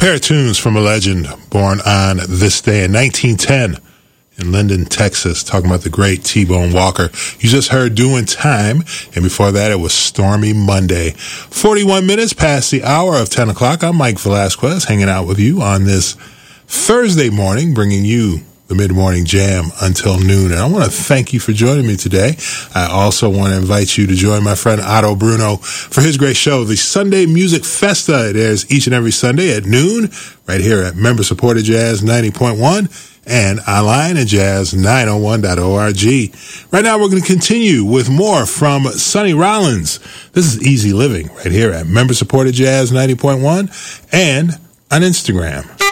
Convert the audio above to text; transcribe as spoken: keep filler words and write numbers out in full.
pair of tunes from a legend born on this day in nineteen ten in Linden, Texas, talking about the great T-Bone Walker. You just heard Doing Time, and before that it was Stormy Monday. forty-one minutes past the hour of ten o'clock. I'm Mike Velasquez, hanging out with you on this Thursday morning, bringing you the mid-morning jam until noon. And I want to thank you for joining me today. I also want to invite you to join my friend Otto Bruno for his great show, the Sunday Music Festa. It airs each and every Sunday at noon right here at member-supported Jazz ninety point one and online at jazz nine oh one dot org. Right now, we're going to continue with more from Sonny Rollins. This is Easy Living right here at member-supported Jazz ninety point one and on Instagram.